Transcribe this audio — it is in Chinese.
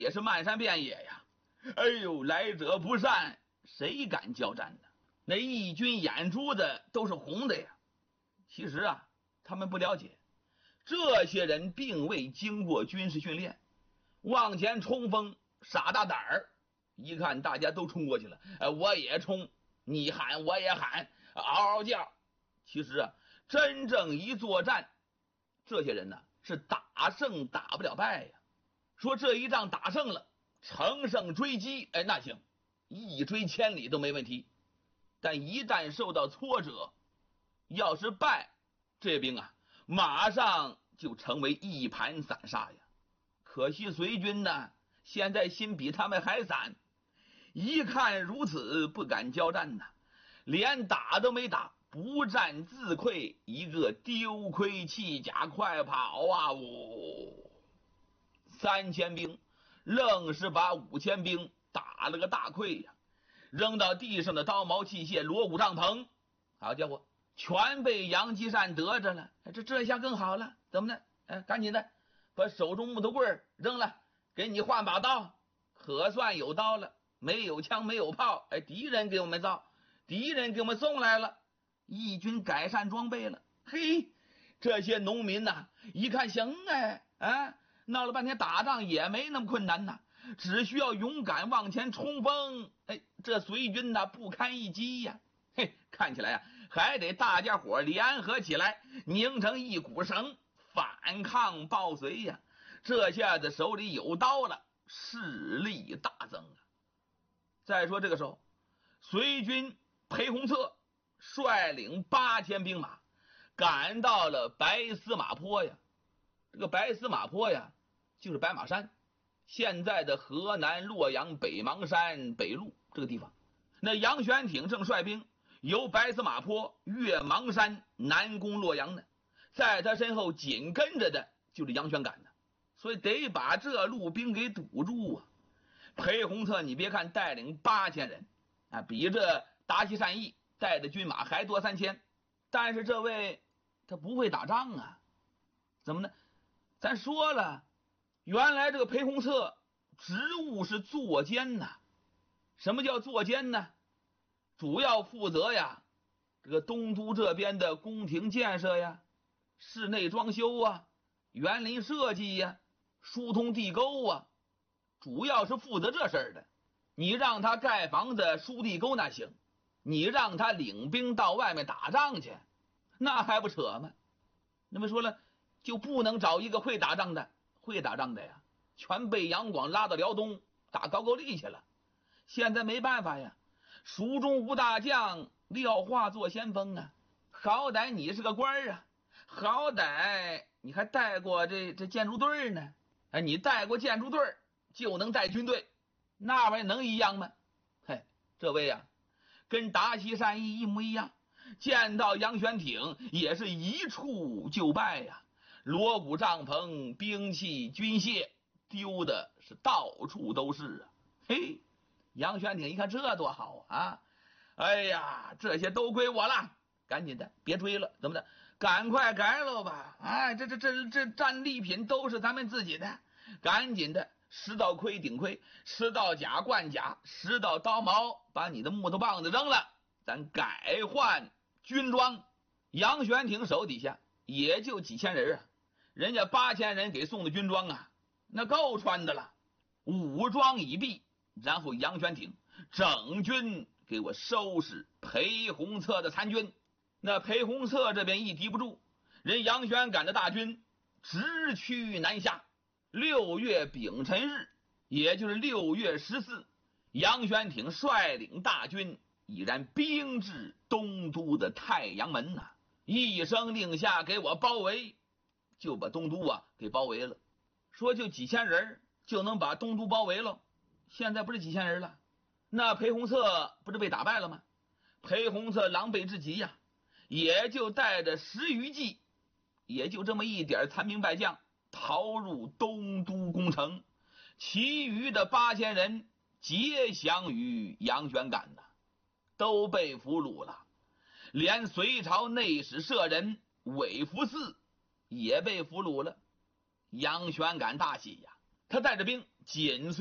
也是漫山遍野呀。哎呦，来者不善，谁敢交战呢？那义军眼珠子都是红的呀。其实啊，他们不了解，这些人并未经过军事训练，往前冲锋，傻大胆儿。一看大家都冲过去了，我也冲，你喊我也喊，嗷嗷叫。其实啊，真正一作战，这些人呢是打胜打不了败呀。说这一仗打胜了，乘胜追击，那行，一追千里都没问题。但一旦受到挫折，要是败，这兵啊马上就成为一盘散沙呀。可惜隋军呢，现在心比他们还散，一看如此，不敢交战呐，连打都没打，不战自溃，一个丢盔弃甲，快跑啊！3000兵愣是把5000兵打了个大溃呀，扔到地上的刀矛器械、锣鼓帐篷，好家伙，全被杨继善得着了。这下更好了，怎么呢？赶紧的把手中木头棍扔了，给你换把刀，可算有刀了，没有枪没有炮，敌人给我们造，敌人给我们送来了。义军改善装备了，嘿，这些农民呐，一看行闹了半天打仗也没那么困难呐，只需要勇敢往前冲锋，这隋军呐不堪一击呀。嘿，看起来啊，还得大家伙联合起来，拧成一股绳，反抗暴隋呀。这下子手里有刀了，势力大增啊。再说这个时候，隋军裴洪策率领8000兵马赶到了白司马坡呀。这个白司马坡呀，就是白马山，现在的河南洛阳北邙山北路这个地方。那杨玄挺正率兵由白司马坡越邙山南攻洛阳呢，在他身后紧跟着的就是杨玄感呢，所以得把这路兵给堵住啊。裴洪策你别看带领8000人啊，比这达西善义带的军马还多3000，但是这位他不会打仗啊。怎么呢？咱说了，原来这个裴洪策职务是坐监呐。什么叫坐监呢？主要负责呀这个东都这边的宫廷建设呀、室内装修啊、园林设计呀、疏通地沟啊，主要是负责这事儿的。你让他盖房子疏地沟那行，你让他领兵到外面打仗去，那还不扯吗？那么说了，就不能找一个会打仗的呀，全被杨广拉到辽东打高句丽去了。现在没办法呀，蜀中无大将，廖化做先锋啊。好歹你是个官啊，好歹你还带过这建筑队呢。你带过建筑队就能带军队，那玩意能一样吗？嘿，这位呀，跟达西善义一模一样，见到杨玄挺也是一触就败呀。锣鼓帐篷、兵器军械丢的是到处都是啊。嘿，杨玄挺一看这多好啊！哎呀，这些都归我了，赶紧的别追了，怎么的？赶快改了吧！这战利品都是咱们自己的，赶紧的拾到盔顶盔，拾到甲冠甲，拾到刀矛，把你的木头棒子扔了，咱改换军装。杨玄挺手底下也就几千人啊，人家8000人给送的军装啊，那够穿的了。武装已毕，然后杨玄挺整军给我收拾裴洪策的残军。那裴洪策这边一敌不住，人杨玄感的大军直驱南下。6月丙辰日，也就是6月14，杨玄挺率领大军已然兵至东都的太阳门呐，一声令下给我包围，就把东都啊给包围了。说就几千人就能把东都包围了，现在不是几千人了，那裴洪策不是被打败了吗？裴洪策狼狈至极呀，也就带着10余骑，也就这么一点残兵败将逃入东都攻城，其余的8000人皆降于杨玄感呐，都被俘虏了。连隋朝内史舍人韦福嗣也被俘虏了。杨玄感大喜呀， 他带着兵紧随